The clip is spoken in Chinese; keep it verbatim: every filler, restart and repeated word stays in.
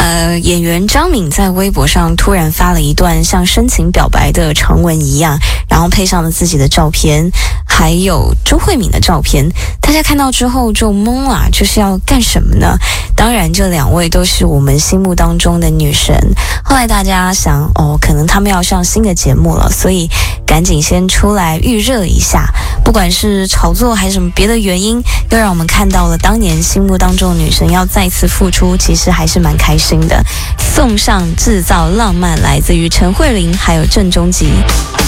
呃，演员张敏在微博上突然发了一段像深情表白的长文一样，然后配上了自己的照片，还有周慧敏的照片。大家看到之后就懵了，这是要干什么呢？当然，这两位都是我们心目当中的女神。后来大家想，哦，可能他们要上新的节目了，所以赶紧先出来预热一下。不管是炒作还是什么别的原因，又让我们看到了当年心目当中的女神要再次复出，其实还是蛮开心的。送上制造浪漫，来自于陈慧琳还有郑中基。